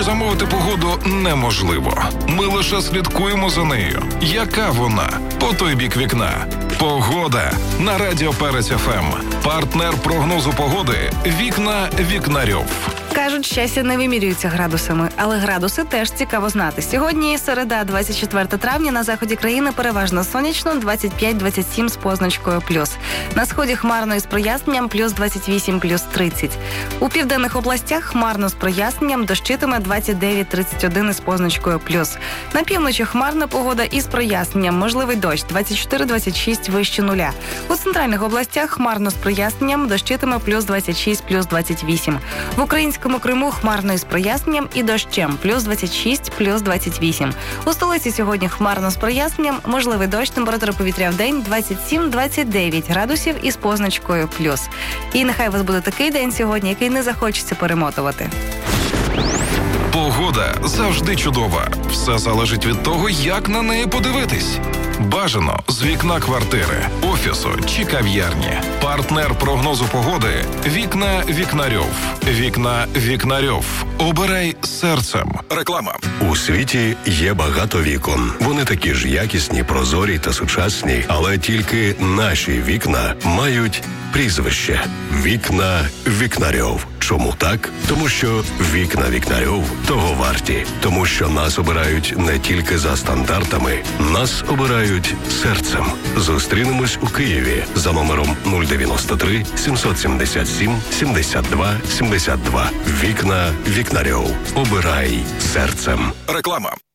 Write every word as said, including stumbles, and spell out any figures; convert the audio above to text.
що замовити погоду неможливо. Ми лише слідкуємо за нею. Яка вона? По той бік вікна. Погода на Радіо Перець еф ем. Партнер прогнозу погоди «Вікна Вікнарьов». Кажуть, щастя не вимірюється градусами, але градуси теж цікаво знати. Сьогодні середа, двадцять четвертого травня, на заході країни переважно сонячно, двадцять п'ять двадцять сім з позначкою плюс. На сході хмарно із проясненням, плюс двадцять вісім, плюс тридцять. У південних областях хмарно з проясненням, дощитиме двадцять дев'ять тридцять один із позначкою плюс. На півночі хмарна погода із проясненням, можливий дощ, двадцять чотири двадцять шість вище нуля. У центральних областях хмарно з проясненням, дощитиме плюс двадцять шість, плюс двадцять вісім. В Українському Криму хмарно із проясненням і дощем, плюс двадцять шість, плюс двадцять вісім. У столиці сьогодні хмарно з проясненням, можливий дощ, температура повітря в день двадцять сім двадцять дев'ять градусів із позначкою плюс. І нехай у вас буде такий день сьогодні, який не захочеться перемотувати. Погода завжди чудова. Все залежить від того, як на неї подивитись. Бажано з вікна квартири, офісу чи кав'ярні. Партнер прогнозу погоди «Вікна Вікнарьов». «Вікна Вікнарьов». Обирай серцем. Реклама. У світі є багато вікон. Вони такі ж якісні, прозорі та сучасні, але тільки наші вікна мають прізвище «Вікна Вікнарьов». Чому так? Тому що «Вікна Вікнарьов» того варті. Тому що нас обирають не тільки за стандартами, нас обирають серцем. Зустрінемось у Києві за номером нуль дев'яносто три сімсот сімдесят сім сімдесят два сімдесят два. «Вікна Вікнарьов». Обирай серцем. Реклама.